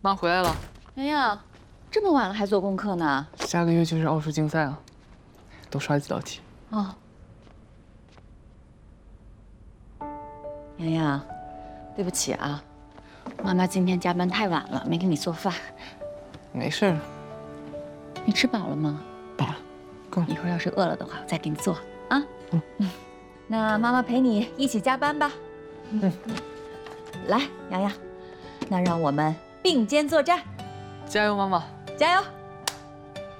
妈回来了。 洋洋，这么晚了还做功课呢？ 下个月就是奥数竞赛了，多刷几道题。 哦。洋洋，对不起啊，妈妈今天加班太晚了，没给你做饭。 没事儿。 你吃饱了吗？ 饱了，够了。 一会儿要是饿了的话，我再给你做啊。那妈妈陪你一起加班吧。来，洋洋，那让我们并肩作战， 加油，妈妈！ 加油！